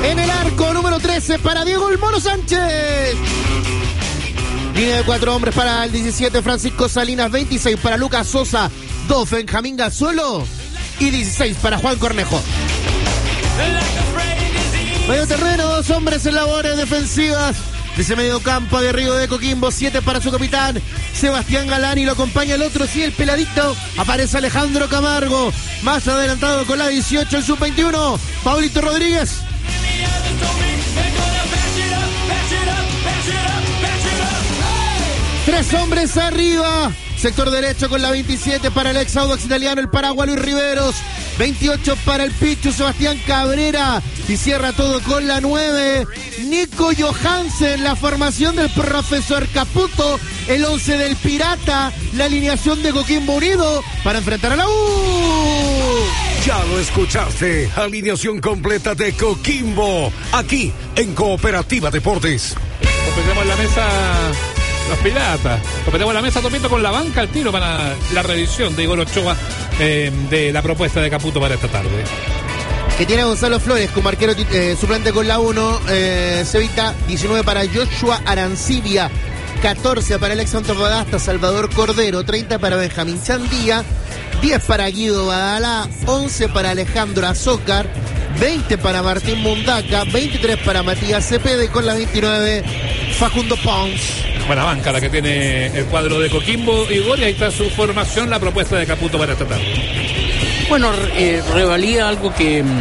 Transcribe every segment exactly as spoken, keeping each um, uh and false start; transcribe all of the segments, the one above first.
En el arco número trece para Diego El Mono Sánchez. Línea de cuatro hombres para el diecisiete, Francisco Salinas. veintiséis para Lucas Sosa. dos, Benjamín Gasolo. Y dieciséis para Juan Cornejo. Medio terreno, dos hombres en labores defensivas. De ese medio campo de Río de Coquimbo, siete para su capitán, Sebastián Galán, y lo acompaña el otro, sí, el peladito. Aparece Alejandro Camargo, más adelantado con la dieciocho, el sub veintiuno, Pablito Rodríguez. Tres hombres arriba. Sector derecho con la veintisiete para el ex Audax Italiano, el paraguas Luis Riveros. veintiocho para el Pichu Sebastián Cabrera. Y cierra todo con la nueve, Nico Johansen. La formación del profesor Caputo. El once del Pirata. La alineación de Coquimbo Unido para enfrentar a la U. Ya lo escuchaste. Alineación completa de Coquimbo. Aquí en Cooperativa Deportes. Completamos la mesa. Los Piratas. Completamos la mesa, Tomito, con la banca al tiro para la revisión de Igor Ochoa eh, de la propuesta de Caputo para esta tarde. Que tiene a Gonzalo Flores como arquero eh, suplente con la uno. Eh, Cevita, diecinueve para Joshua Arancibia. catorce para el ex Antofagasta Salvador Cordero. treinta para Benjamín Chandía. diez para Guido Badalá. once para Alejandro Azócar. veinte para Martín Mundaca. veintitrés para Matías Cepede. Con la veintinueve, Facundo Pons. Buena banca la que tiene el cuadro de Coquimbo, Igor, y ahí está su formación, la propuesta de Caputo para esta tarde. Bueno, eh, revalida algo que eh,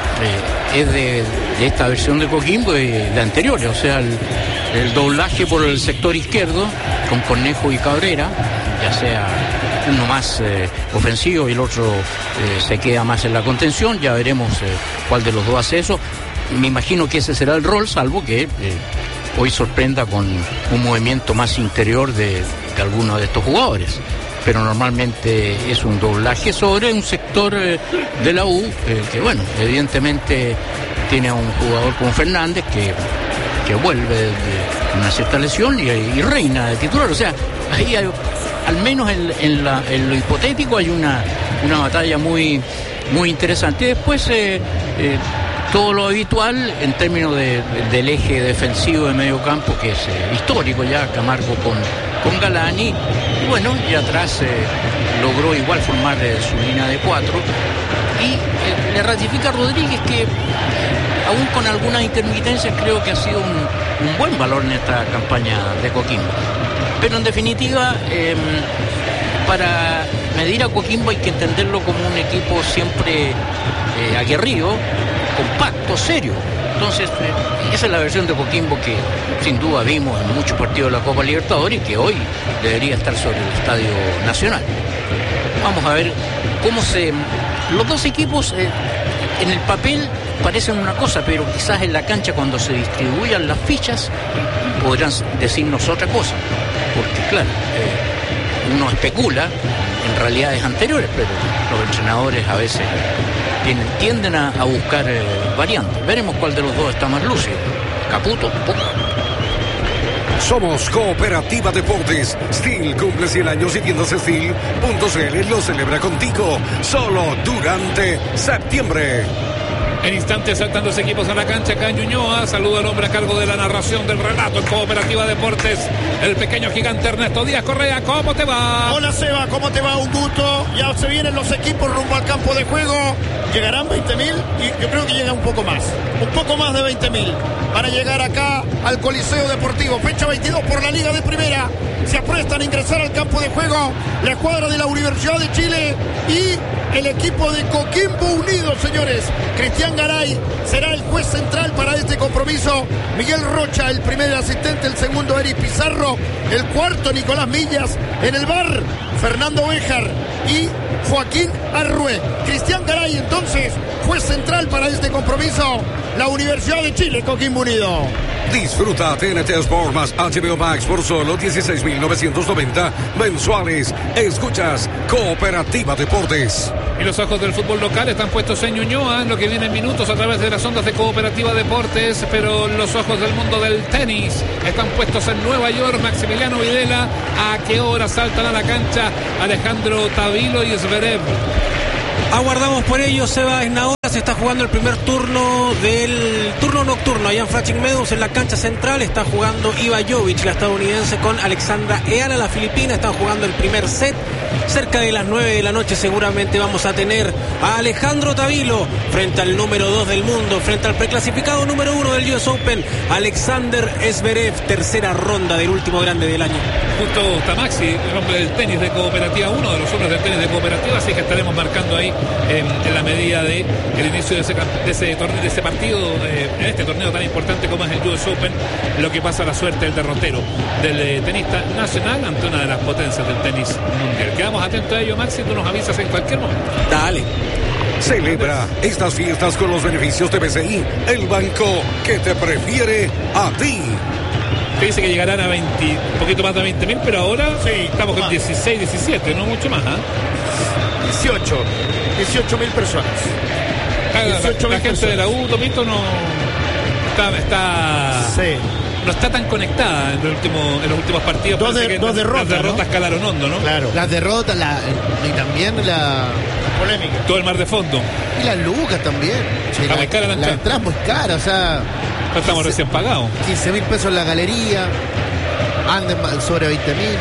es de, de esta versión de Coquimbo y de anteriores, o sea, el, el doblaje por el sector izquierdo con Cornejo y Cabrera, ya sea uno más eh, ofensivo y el otro eh, se queda más en la contención. Ya veremos eh, cuál de los dos hace eso. Me imagino que ese será el rol, salvo que eh, hoy sorprenda con un movimiento más interior de, de alguno de estos jugadores. Pero normalmente es un doblaje sobre un sector eh, de la U, eh, que bueno, evidentemente tiene a un jugador como Fernández que, que vuelve de una cierta lesión y, y reina de titular. O sea, ahí hay, al menos en, en, la, en lo hipotético hay una, una batalla muy, muy interesante. Y después eh, eh, todo lo habitual en términos de, de, del eje defensivo de medio campo, que es eh, histórico ya, Camargo con, con Galani, y bueno, y atrás eh, logró igual formar eh, su línea de cuatro, y eh, le ratifica a Rodríguez que eh, aún con algunas intermitencias creo que ha sido un, un buen valor en esta campaña de Coquimbo. Pero en definitiva, eh, para medir a Coquimbo hay que entenderlo como un equipo siempre eh, aguerrido, compacto, serio. Entonces, eh, esa es la versión de Coquimbo que sin duda vimos en muchos partidos de la Copa Libertadores y que hoy debería estar sobre el Estadio Nacional. Vamos a ver cómo se... Los dos equipos eh, en el papel parecen una cosa, pero quizás en la cancha cuando se distribuyan las fichas podrán decirnos otra cosa. Porque claro, eh, uno especula en realidades anteriores, pero los entrenadores a veces tienden, tienden a, a buscar eh, variantes. Veremos cuál de los dos está más lúcido. Caputo, poco. Somos Cooperativa Deportes. Steel cumple cien años y tiendas Steel punto c l lo celebra contigo solo durante septiembre. En instantes saltan los equipos a la cancha acá en Ñuñoa. Saludo al hombre a cargo de la narración del relato en Cooperativa Deportes, el pequeño gigante Ernesto Díaz Correa. ¿Cómo te va? Hola Seba, ¿cómo te va? Un gusto. Ya se vienen los equipos rumbo al campo de juego. ¿Llegarán veinte mil? Y yo creo que llega un poco más. Un poco más de veinte mil. Van a llegar acá al Coliseo Deportivo. Fecha veintidós por la Liga de Primera. Se aprestan a ingresar al campo de juego la escuadra de la Universidad de Chile y el equipo de Coquimbo Unido, señores. Cristian Garay será el juez central para este compromiso. Miguel Rocha, el primer asistente, el segundo Eric Pizarro, el cuarto Nicolás Millas, en el bar Fernando Béjar y Joaquín Arrué. Cristian Garay entonces, juez central para este compromiso. La Universidad de Chile, Coquimbo Unido. Disfruta T N T Sport más H B O Max por solo dieciséis mil novecientos noventa mensuales. Escuchas Cooperativa Deportes. Y los ojos del fútbol local están puestos en Ñuñoa, en lo que vienen minutos a través de las ondas de Cooperativa Deportes, pero los ojos del mundo del tenis están puestos en Nueva York. Maximiliano Videla, ¿a qué hora saltan a la cancha Alejandro Tavilo y Zverev? Aguardamos por ello, Seba, en ahora. se está jugando el primer turno del turno nocturno allá en Flushing Meadows, en la cancha central. Está jugando Iva Jovic, la estadounidense, con Alexandra Eala, la filipina. Están jugando el primer set. Cerca de las nueve de la noche seguramente vamos a tener a Alejandro Tavilo frente al número dos del mundo, frente al preclasificado número uno del U S Open, Alexander Zverev, tercera ronda del último grande del año. Justo Tamaxi, el hombre del tenis de Cooperativa, uno de los hombres del tenis de Cooperativa, así que estaremos marcando ahí eh, en la medida de el inicio de ese, de ese, torneo, de ese partido, eh, en este torneo tan importante como es el U S Open, lo que pasa a la suerte del derrotero del eh, tenista nacional ante una de las potencias del tenis mundial. Quedamos atentos a ello, Maxi, tú nos avisas en cualquier momento. Dale. Celebra estas fiestas con los beneficios de B C I, el banco que te prefiere a ti. Te dice que llegarán a veinte, un poquito más de veinte mil, pero ahora sí, estamos con más. dieciséis, diecisiete, no mucho más. ¿eh? dieciocho, dieciocho mil personas. La, la, dieciocho la mil gente de la U, Tomito, no está, está Sí. no está tan conectada en, el último, en los últimos partidos. Dos, Parece de, que dos las, derrotas, las derrotas ¿no? calaron hondo, ¿no? Claro. Las derrotas la, y también la Polémica. Todo el mar de fondo. y las lucas también. Sí, Está muy cara la entrada. entrada es muy cara, o sea, No estamos quince recién pagados. quince mil pesos en la galería, anden mal sobre veinte mil.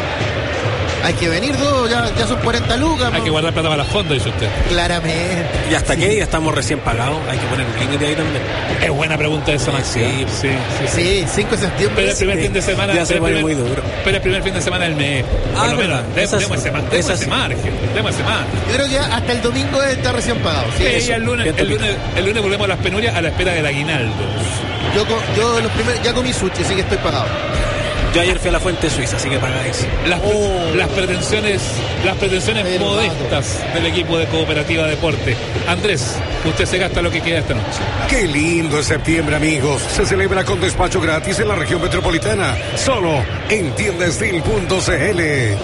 Hay que venir dos, ya, ya son cuarenta lucas. Hay ¿no? que guardar plata para las fondos, dice usted. Claramente. ¿Y hasta qué día estamos recién pagados? Hay que poner un límite ahí también. Es buena pregunta esa, Maxi. Sí, sí, sí. sí. Sí, cinco de septiembre. Pero el primer Sí, fin de semana. ya se pero el pone primer- muy duro. Pero el primer fin de semana del mes. Por Ah, lo menos. verdad. Demos Esa demos sí. ese, mar- Esa demos ese sí. margen. Demos ese margen. Yo creo que hasta el domingo está recién pagado. Sí, Sí, eso. y el lunes, Bien, el, lunes, el lunes volvemos a las penurias a la espera del aguinaldo. Yo, co- yo los primeros, ya comí sushi, así que estoy pagado. Yo ayer fui a la Fuente Suiza, así que pagáis. Las, Oh. las pretensiones, las pretensiones Pero, modestas del equipo de Cooperativa Deporte. Andrés, usted se gasta lo que queda esta noche. Qué lindo es septiembre, amigos. Se celebra con despacho gratis en la región metropolitana. Solo en tienda steel punto c l.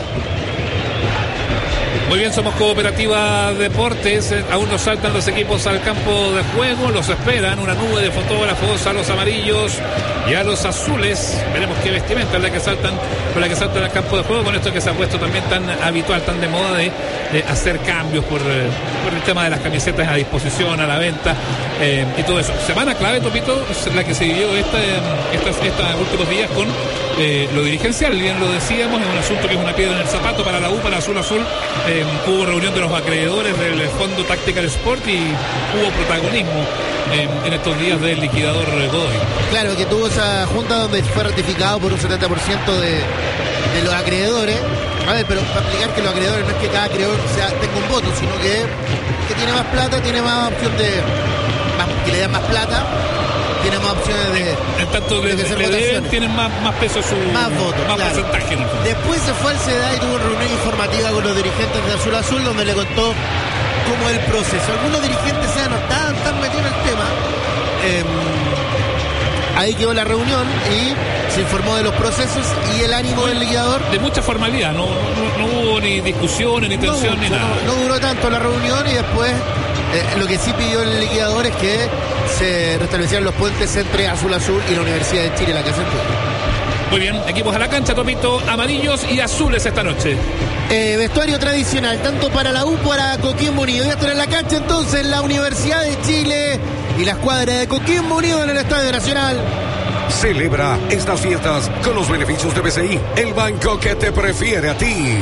Muy bien, somos Cooperativa Deportes. Eh, aún nos saltan los equipos al campo de juego. Los esperan una nube de fotógrafos a los amarillos y a los azules. Veremos qué vestimenta es la que saltan, con la que saltan al campo de juego. Con esto que se ha puesto también tan habitual, tan de moda de, de hacer cambios por, eh, por el tema de las camisetas a disposición, a la venta eh, y todo eso. Semana clave, Topito, es la que se vivió esta, estos estos últimos días con eh, lo dirigencial. Bien lo decíamos, es un asunto que es una piedra en el zapato para la U, para Azul Azul. Eh, hubo reunión de los acreedores del Fondo Tactical Sport y hubo protagonismo eh, en estos días del liquidador Godoy. Claro, que tuvo esa junta donde fue ratificado por un setenta por ciento de, de los acreedores. A ver, pero para explicar que los acreedores no es que cada acreedor sea, tenga un voto, sino que que tiene más plata, tiene más opción de... más- que le dan más plata, tiene más opciones de... En tanto le, de hacer le deben, votaciones. tienen más, más peso su Más votos, más claro. porcentaje en el fondo. Después se fue al C E D A y tuvo una reunión informativa con los dirigentes de Azul Azul donde le contó cómo es el proceso. Algunos dirigentes ya no estaban tan metidos en el tema. Eh, ahí quedó la reunión y se informó de los procesos y el ánimo del liquidador. De mucha formalidad, no, no, no hubo ni discusiones, ni No, tensión, ni no, nada. no duró tanto la reunión y después eh, lo que sí pidió el liquidador es que se restablecieran los puentes entre Azul Azul y la Universidad de Chile, la que hacen Muy bien, equipos a la cancha, Topito, amarillos y azules esta noche. Eh, vestuario tradicional, tanto para la U como para Coquimbo Unido. Ya están en la cancha entonces la Universidad de Chile y la escuadra de Coquimbo Unido en el Estadio Nacional. Celebra estas fiestas con los beneficios de B C I, el banco que te prefiere a ti.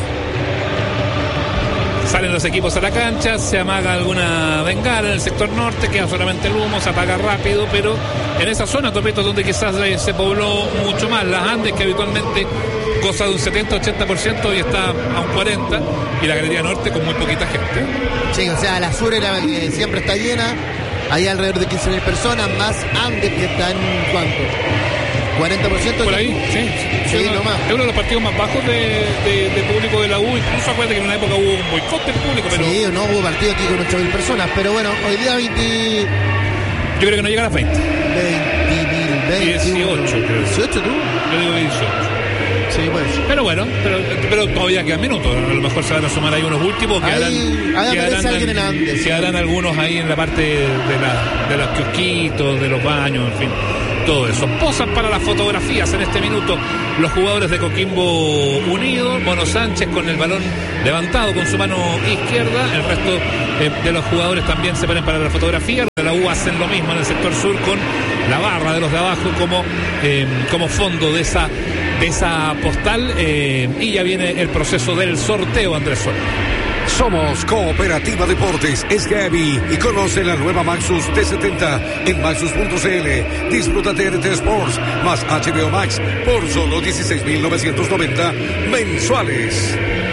Salen los equipos a la cancha, se amaga alguna bengala en el sector norte, queda solamente el humo, se apaga rápido, pero en esa zona, Topito, donde quizás eh, se pobló mucho más, las Andes, que habitualmente goza de un setenta ochenta por ciento y está a un cuarenta por ciento, y la Galería Norte con muy poquita gente. Sí, o sea, la sur era que siempre está llena, hay alrededor de quince mil personas, más Andes que están, ¿cuánto? cuarenta por ciento. Por ahí, sí. Sí, es, uno, lo más. es uno de los partidos más bajos de, de, de público de la U. Incluso acuérdate que en una época hubo un boicot del público, pero Sí, no hubo partido aquí con ocho mil personas, pero bueno, hoy día veinte, yo creo que no llega a las veinte. veinte mil, veintiuno. dieciocho, creo. ¿dieciocho tú? Yo digo dieciocho. Sí, pues. Pero bueno, pero, pero todavía quedan minutos. A lo mejor se van a sumar ahí unos últimos. Ahí- Quedarán, ahí aparece quedarán, alguien en Andes. quedarán algunos ahí en la parte de, la, de los kiosquitos, de los baños, en fin. todo eso. Posan para las fotografías en este minuto los jugadores de Coquimbo Unido. Mono Sánchez con el balón levantado con su mano izquierda. El resto eh, de los jugadores también se ponen para la fotografía. De la U hacen lo mismo en el sector sur con la barra de los de abajo como, eh, como fondo de esa, de esa postal. Eh, y ya viene el proceso del sorteo, Andrés Solar. Somos Cooperativa Deportes, es Gaby y conoce la nueva Maxus T setenta en maxus punto c l. Disfruta de T N T Sports más H B O Max por solo dieciséis mil novecientos noventa mensuales.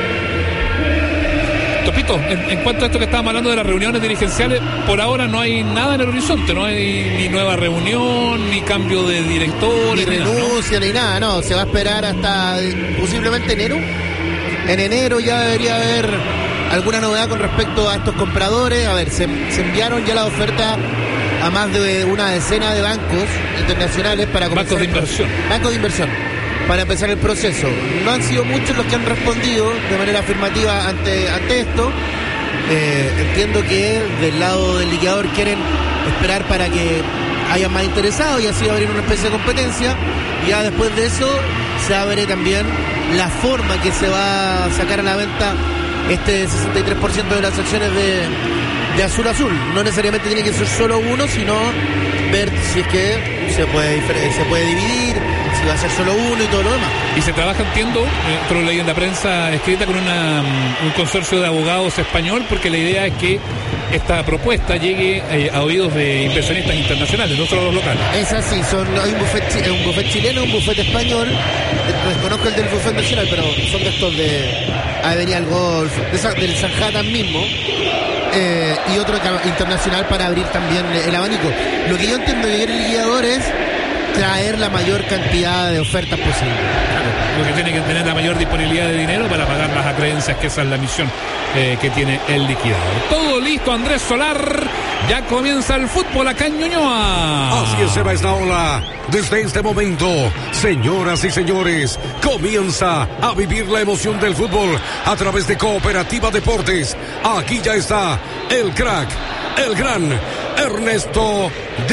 Topito, en, en cuanto a esto que estábamos hablando de las reuniones dirigenciales, por ahora no hay nada en el horizonte, no hay ni nueva reunión, ni cambio de directores, ni renuncia, ni nada, no, se va a esperar hasta posiblemente enero. En enero ya debería haber alguna novedad con respecto a estos compradores. A ver, se, se enviaron ya la oferta a más de una decena de bancos internacionales para comenzar. Bancos de inversión. Bancos de inversión. Para empezar el proceso. No han sido muchos los que han respondido de manera afirmativa ante, ante esto. Eh, entiendo que del lado del liquidador quieren esperar para que haya más interesados y así abrir una especie de competencia. Y ya después de eso se abre también la forma que se va a sacar a la venta este sesenta y tres por ciento de las acciones de, de Azul Azul. No necesariamente tiene que ser solo uno, sino ver si es que se puede, se puede dividir, si va a ser solo uno y todo lo demás. Y se trabaja, entiendo, eh, lo leí en la prensa escrita, con una, un consorcio de abogados español, porque la idea es que esta propuesta llegue eh, a oídos de inversionistas internacionales, no solo los locales. Es así, son, hay un buffet, un buffet chileno, un buffet español, desconozco el del buffet nacional, pero son de estos de Avenida al Golf, de esa, del Sanhattan mismo, eh, y otro internacional para abrir también el abanico. Lo que yo entiendo que quiere el liquidador es traer la mayor cantidad de ofertas posible. Claro, porque tiene que tener la mayor disponibilidad de dinero para pagar las acreencias, que esa es la misión eh, que tiene el liquidador. Todo listo, Andrés Solar. Ya comienza el fútbol acá en Ñuñoa. Así es, Seba Esnaola. Desde este momento, señoras y señores, comienza a vivir la emoción del fútbol a través de Cooperativa Deportes. Aquí ya está el crack, el gran Ernesto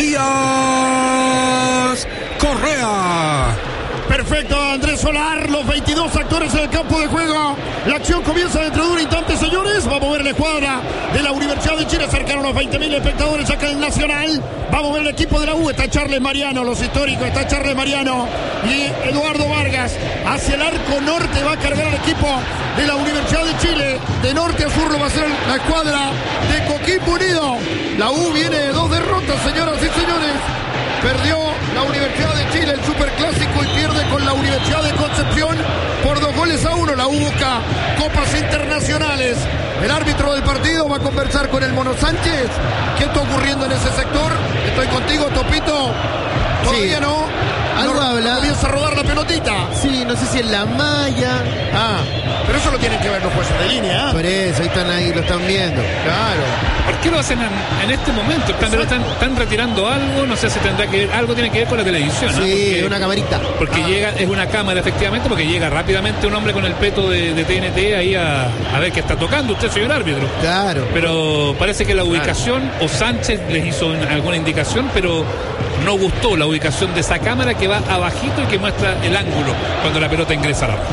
Díaz Correa. Perfecto, Andrés Solar, los veintidós actores en el campo de juego. La acción comienza dentro de un instante, señores. Va a mover la escuadra de la Universidad de Chile, cercano a los veinte mil espectadores acá en el Nacional. Va a mover el equipo de la U. Está Charles Mariano, los históricos. Está Charles Mariano y Eduardo Vargas. Hacia el arco norte va a cargar el equipo de la Universidad de Chile. De norte a sur lo va a hacer la escuadra de Coquimbo Unido. La U viene de dos derrotas, señoras y señores. Perdió la Universidad de Chile el Superclásico y pierde con la Universidad de Concepción por dos goles a uno. La U busca copas internacionales. El árbitro del partido va a conversar con el Mono Sánchez. ¿Qué está ocurriendo en ese sector? Estoy contigo, Topito. Todavía sí. no. Algo no, habla. Comienza a rodar la pelotita. Sí, no sé si en la malla. Ah, pero eso lo tienen que ver los jueces de línea. ¿eh? Por eso, ahí están ahí, lo están viendo. Claro. ¿Por qué lo hacen en, en este momento? Están, están, están retirando algo, no sé si tendrá que ver, algo tiene que ver con la televisión, ¿no? Sí, porque, una camarita. Porque ah. llega, es una cámara efectivamente, porque llega rápidamente un hombre con el peto de, de T N T ahí a, a ver qué está tocando usted, señor árbitro. Claro. Pero parece que la ubicación, claro. o Sánchez les hizo alguna indicación, pero no gustó la ubicación de esa cámara que va abajito y que muestra el ángulo cuando la pelota ingresa a la red.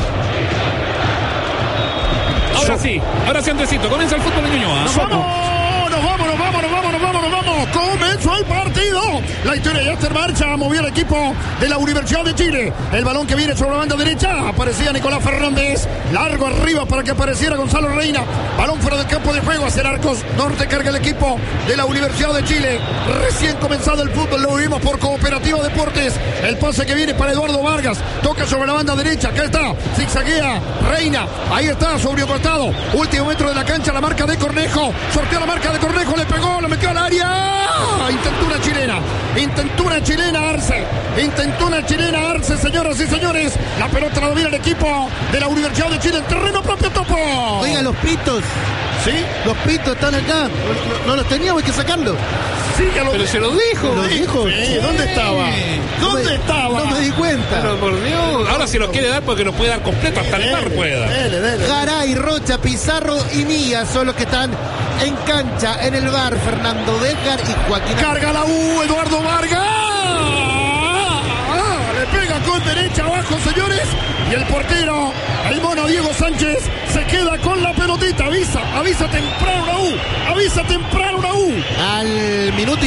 Ahora sí, ahora sí, Andresito, comienza el fútbol de Ñuñoa. ¡Nos vamos! ¡Nos vamos, nos vamos, nos vamos, nos vamos, nos vamos! ¡Comenzó el partido! La historia ya está en marcha, movió el equipo de la Universidad de Chile. El balón que viene sobre la banda derecha, aparecía Nicolás Fernández. Largo arriba para que apareciera Gonzalo Reina. Balón fuera del campo de juego, hacia el Arcos Norte carga el equipo de la Universidad de Chile. Recién comenzado el fútbol, lo vimos por Cooperativa Deportes. El pase que viene para Eduardo Vargas. Toca sobre la banda derecha, acá está. Zigzaguea Reina. Ahí está, sobre el costado. Último metro de la cancha, la marca de Cornejo. Sorteó la marca de Cornejo, le pegó, lo metió al área. Intentó una chilena. Intentó una chilena Arce. Intentó una chilena Arce, señoras y señores. La pelota la domina el equipo de la Universidad de Chile en terreno propio, Topo. Oiga, los pitos. ¿Sí? Los pitos están acá. No, no los teníamos, hay que sacarlos. Sí, que lo Pero se lo dijo. ¿Lo dijo? Sí, ¿dónde estaba? ¿Dónde no me, estaba? No me di cuenta. Pero por Dios. Ahora si lo quiere dar porque lo puede dar completo, hasta el bar pueda. Dele, dele. Garay, Rocha, Pizarro y Mía son los que están en cancha en el bar. Fernando Dejar y Joaquín. Carga la U, Eduardo Vargas. con derecha abajo, señores. Y el portero, el mono Diego Sánchez, se queda con la pelotita. Avisa, avisa temprano la U. Avisa temprano la U. Al minuto